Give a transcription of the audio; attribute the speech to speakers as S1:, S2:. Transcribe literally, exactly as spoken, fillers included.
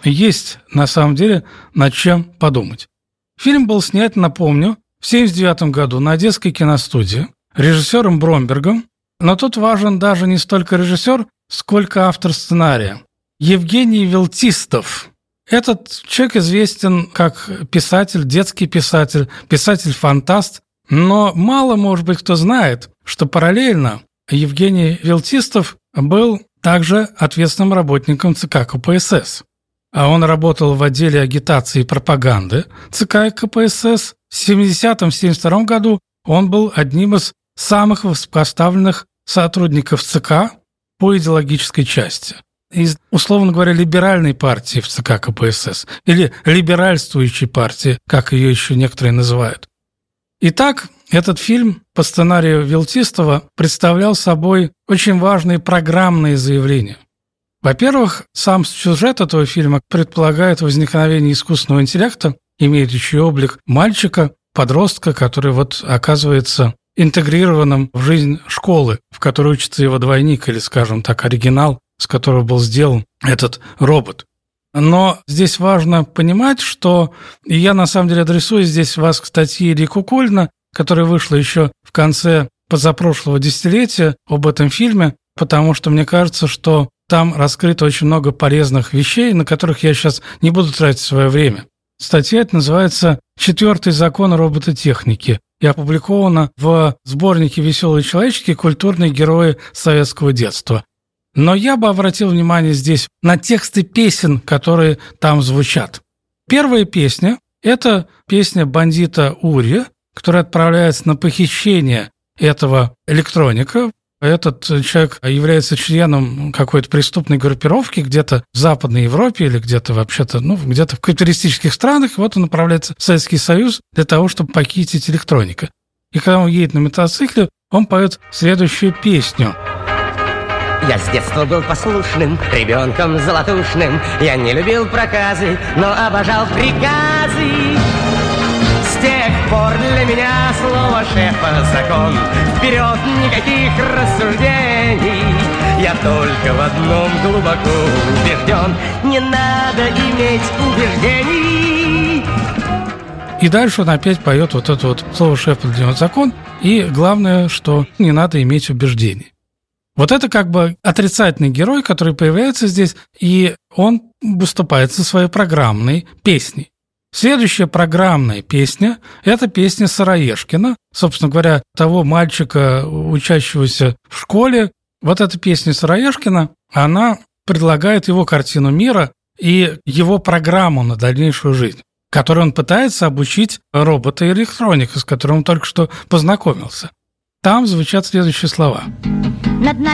S1: есть на самом деле над чем подумать. Фильм был снят, напомню, в семьдесят девятом году на Одесской киностудии режиссером Бромбергом, но тут важен даже не столько режиссер, сколько автор сценария. Евгений Велтистов. Этот человек известен как писатель, детский писатель, писатель-фантаст, но мало, может быть, кто знает, что параллельно Евгений Велтистов был также ответственным работником ЦК КПСС. А он работал в отделе агитации и пропаганды ЦК КПСС. В семидесятом — семьдесят втором году он был одним из самых высокопоставленных сотрудников ЦК по идеологической части. Из, условно говоря, либеральной партии в ЦК КПСС или либеральствующей партии, как ее еще некоторые называют. Итак, этот фильм по сценарию Велтистова представлял собой очень важные программные заявления. Во-первых, сам сюжет этого фильма предполагает возникновение искусственного интеллекта, имеющего облик мальчика, подростка, который вот оказывается интегрированным в жизнь школы, в которой учится его двойник или, скажем так, оригинал, с которого был сделан этот робот. Но здесь важно понимать, что и я на самом деле адресую здесь вас к статье Ильи Кукольна, которая вышла еще в конце позапрошлого десятилетия об этом фильме, потому что мне кажется, что там раскрыто очень много полезных вещей, на которых я сейчас не буду тратить свое время. Статья эта называется «Четвертый закон робототехники» и опубликована в сборнике «Веселые человечки. Культурные герои советского детства». Но я бы обратил внимание здесь на тексты песен, которые там звучат. Первая песня – это песня бандита Ури, который отправляется на похищение этого электроника. Этот человек является членом какой-то преступной группировки где-то в Западной Европе или где-то вообще-то, ну, где-то в капиталистических странах. И вот он направляется в Советский Союз для того, чтобы похитить электроника. И когда он едет на мотоцикле, он поет следующую песню.
S2: Я с детства был послушным, ребенком золотушным. Я не любил проказы, но обожал приказы. С тех пор для меня слово шефа закон. Вперед, никаких рассуждений. Я только в одном глубоко убежден: не надо иметь убеждений.
S1: И дальше он опять поет вот это вот слово шефа для него закон. И главное, что не надо иметь убеждений. Вот это как бы отрицательный герой, который появляется здесь, и он выступает со своей программной песней. Следующая программная песня – это песня Сыроежкина, собственно говоря, того мальчика, учащегося в школе. Вот эта песня Сыроежкина, она предлагает его картину мира и его программу на дальнейшую жизнь, которой он пытается обучить робота и электроника, с которым он только что познакомился. Там звучат следующие слова.
S3: Над